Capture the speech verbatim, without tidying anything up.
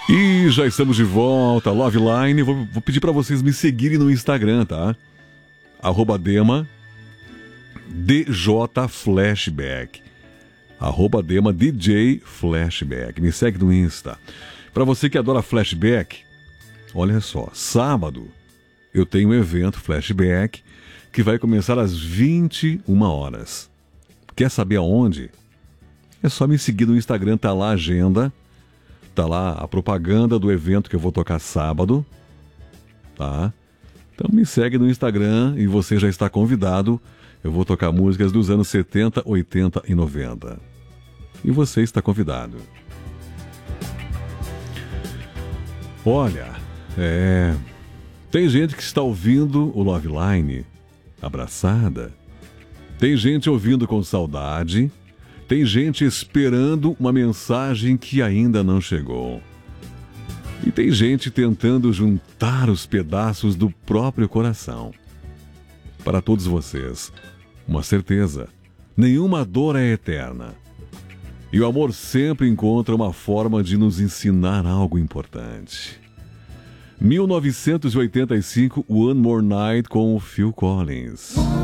E já estamos de volta, Love Line. Vou, vou pedir para vocês me seguirem no Instagram, tá? Arroba Dema D J Flashback. Arroba Dema D J Flashback. Me segue no Insta. Para você que adora Flashback, olha só, sábado eu tenho um evento Flashback que vai começar às vinte e uma horas. Quer saber aonde? É só me seguir no Instagram, tá lá a agenda. Tá lá a propaganda do evento que eu vou tocar sábado, tá? Então me segue no Instagram e você já está convidado. Eu vou tocar músicas dos anos setenta, oitenta e noventa. E você está convidado. Olha, é... tem gente que está ouvindo o Love Line abraçada. Tem gente ouvindo com saudade. Tem gente esperando uma mensagem que ainda não chegou. E tem gente tentando juntar os pedaços do próprio coração. Para todos vocês, uma certeza: nenhuma dor é eterna. E o amor sempre encontra uma forma de nos ensinar algo importante. mil novecentos e oitenta e cinco, One More Night com o Phil Collins.